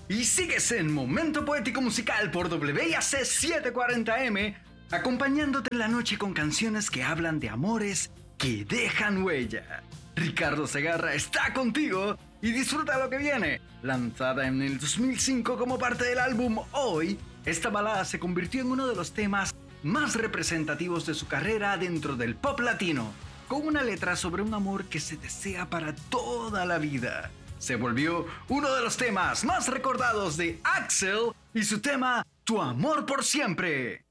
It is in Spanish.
y sigues en Momento Poético Musical por WIAC 740M, acompañándote en la noche con canciones que hablan de amores que dejan huella. Ricardo Segarra está contigo y disfruta lo que viene. Lanzada en el 2005 como parte del álbum Hoy, esta balada se convirtió en uno de los temas más representativos de su carrera dentro del pop latino, con una letra sobre un amor que se desea para toda la vida. Se volvió uno de los temas más recordados de Axel y su tema Tu amor por siempre.